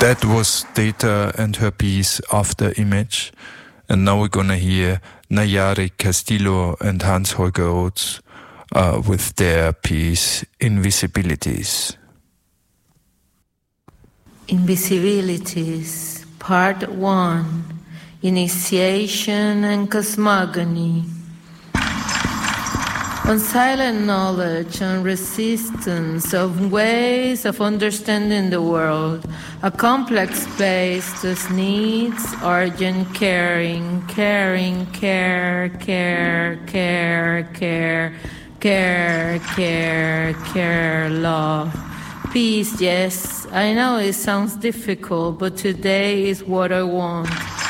That was Data and her piece After Image. And now we're gonna hear Nayari Castillo and Hans-Holger Oates with their piece Invisibilities. Invisibilities, Part 1, Initiation and Cosmogony. On silent knowledge and resistance of ways of understanding the world, a complex place whose needs, urgent caring, care, love. Peace, yes, I know it sounds difficult, but today is what I want.